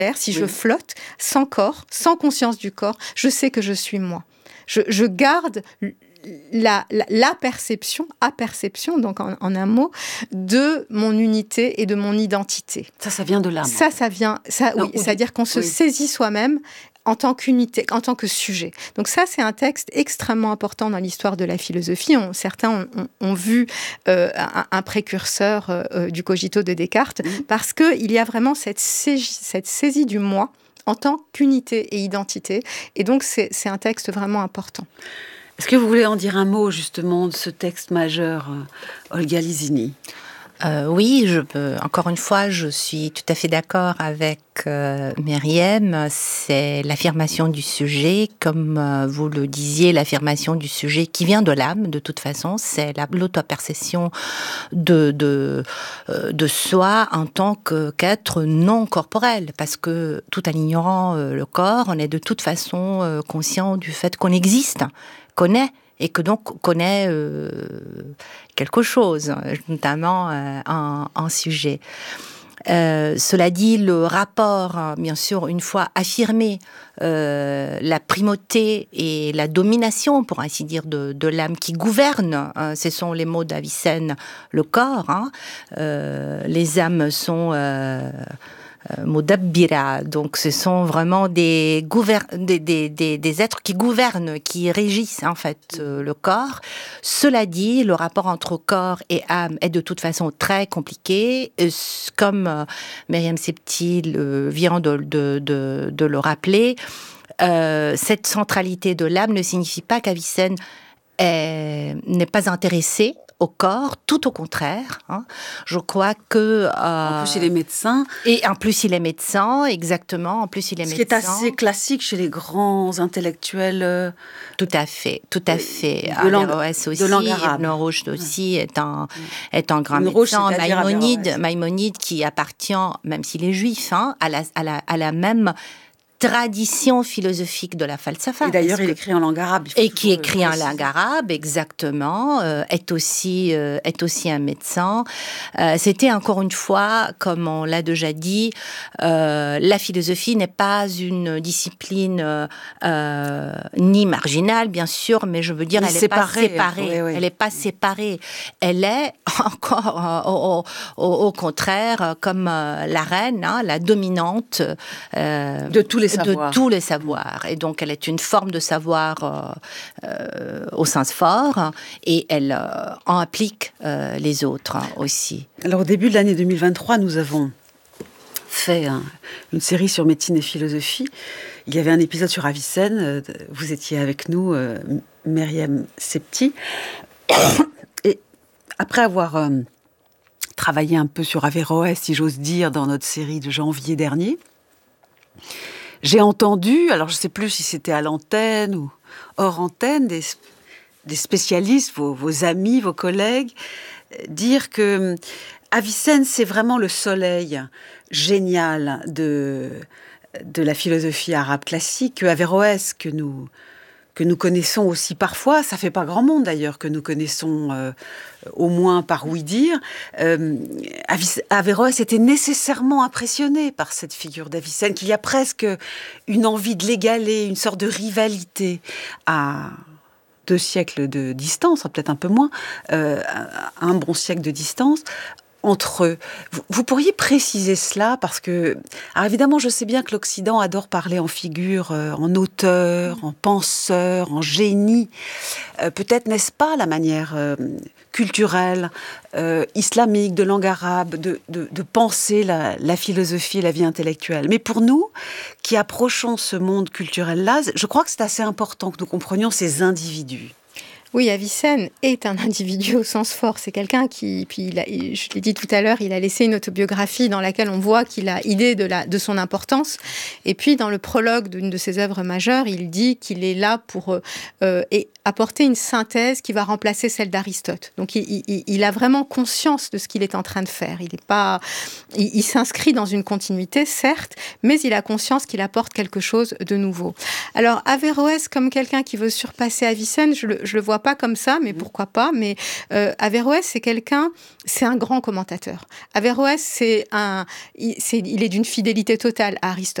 si je flotte, sans corps, sans conscience du corps, je sais que je suis moi. Je garde la perception, donc en un mot, de mon unité et de mon identité. Ça vient de l'âme. C'est-à-dire qu'on se saisit soi-même en tant qu'unité, en tant que sujet. Donc ça, c'est un texte extrêmement important dans l'histoire de la philosophie. Certains ont vu un précurseur du cogito de Descartes, parce qu'il y a vraiment cette saisie du moi en tant qu'unité et identité. Et donc, c'est un texte vraiment important. Est-ce que vous voulez en dire un mot, justement, de ce texte majeur, Olga Lizini ? Oui, je peux. Encore une fois, je suis tout à fait d'accord avec Myriam. C'est l'affirmation du sujet, comme vous le disiez, l'affirmation du sujet qui vient de l'âme, de toute façon. C'est l'auto-perception de soi en tant qu'être non corporel. Parce que tout en ignorant le corps, on est de toute façon conscient du fait qu'on existe, qu'on est. Et que donc connaît quelque chose, notamment en sujet. Cela dit, le rapport, bien sûr, une fois affirmé, la primauté et la domination, pour ainsi dire, de l'âme qui gouverne, ce sont les mots d'Avicenne, le corps. Les âmes sont... Mudabbira, donc ce sont vraiment des êtres qui gouvernent, qui régissent en fait le corps. Cela dit, le rapport entre corps et âme est de toute façon très compliqué, comme Myriam Septi vient de le rappeler. Cette centralité de l'âme ne signifie pas qu'Avicenne n'est pas intéressé au corps, tout au contraire. Je crois que... en plus, il est médecin. Et en plus, il est médecin, exactement. En plus, il est médecin. Ce qui est assez classique chez les grands intellectuels. Tout à fait. Averroès aussi, de langue arabe. Ibn Rushd aussi est un grand médecin. Maïmonide qui appartient, même s'il est juif, à la même tradition philosophique de la falsafa. Et d'ailleurs, il écrit en langue arabe. Qui écrit en langue arabe, exactement, est aussi un médecin. C'était encore une fois, comme on l'a déjà dit, la philosophie n'est pas une discipline ni marginale, bien sûr, mais je veux dire, elle n'est pas séparée. Oui. Elle n'est pas séparée. Elle est encore, au contraire, comme la reine, la dominante de tous les savoirs. Et donc, elle est une forme de savoir au sens fort, et elle en applique les autres aussi. Alors, au début de l'année 2023, nous avons fait une série sur médecine et philosophie. Il y avait un épisode sur Avicenne. Vous étiez avec nous, Myriam Septi. Et après avoir travaillé un peu sur Averroès, si j'ose dire, dans notre série de janvier dernier, j'ai entendu, alors je ne sais plus si c'était à l'antenne ou hors antenne, des spécialistes, vos amis, vos collègues, dire que Avicenne, c'est vraiment le soleil génial de la philosophie arabe classique, que Averroès, que nous connaissons aussi parfois, ça fait pas grand monde d'ailleurs que nous connaissons au moins par ouï-dire. Averroès était nécessairement impressionné par cette figure d'Avicenne, qu'il y a presque une envie de l'égaler, une sorte de rivalité à 2 siècles de distance, peut-être un peu moins, un bon siècle de distance, entre eux. Vous pourriez préciser cela, parce que, alors évidemment, je sais bien que l'Occident adore parler en figure, en auteur, en penseur, en génie. Peut-être n'est-ce pas la manière culturelle, islamique, de langue arabe, de penser la philosophie et la vie intellectuelle. Mais pour nous, qui approchons ce monde culturel-là, je crois que c'est assez important que nous comprenions ces individus. Oui, Avicenne est un individu au sens fort. C'est quelqu'un qui, je l'ai dit tout à l'heure, il a laissé une autobiographie dans laquelle on voit qu'il a idée de son importance. Et puis, dans le prologue d'une de ses œuvres majeures, il dit qu'il est là pour... et apporter une synthèse qui va remplacer celle d'Aristote. Donc il a vraiment conscience de ce qu'il est en train de faire. Il s'inscrit dans une continuité, certes, mais il a conscience qu'il apporte quelque chose de nouveau. Alors Averroès, comme quelqu'un qui veut surpasser Avicenne, je le vois pas comme ça, mais pourquoi pas. Mais Averroès, c'est un grand commentateur. Averroès, il est d'une fidélité totale à Aristote.